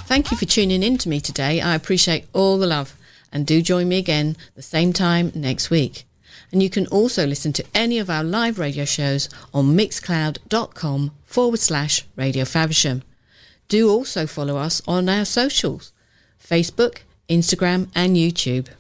Thank you for tuning in to me today. I appreciate all the love. And do join me again the same time next week. And you can also listen to any of our live radio shows on mixcloud.com/Radio Faversham. Do also follow us on our socials, Facebook, Instagram and YouTube.